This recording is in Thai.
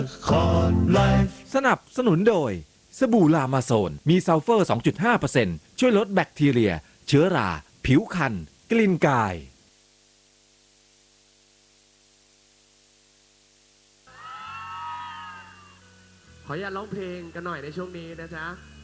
สนับสนุนโดยสบู่ลามาโซนมีซัลเฟอร์ 2.5% ช่วยลดแบคทีเรียเชื้อราผิวคันกลิ่นกายขออนุญาตร้องเพลงกันหน่อยในช่วงนี้นะจ๊ะ